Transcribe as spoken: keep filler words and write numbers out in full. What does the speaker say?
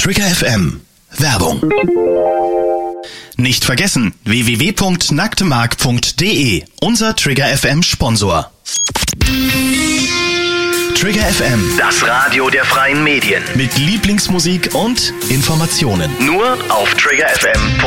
Trigger F M. Werbung. Nicht vergessen, w w w punkt nacktemark punkt d e, unser Trigger F M Sponsor. Trigger F M, das Radio der freien Medien. Mit Lieblingsmusik und Informationen. Nur auf trigger f m punkt d e.